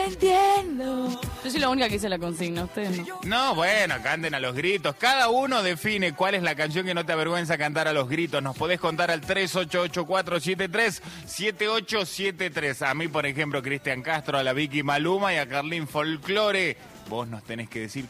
entiendo. Yo soy la única que hice la consigna, ustedes no. No, bueno, canten a los gritos. Cada uno define cuál es la canción que no te avergüenza cantar a los gritos. Nos podés contar al 3884737873. A mí, por ejemplo, Cristian Castro, a la Vicky Maluma y a Carlín Folklore. Vos nos tenés que decir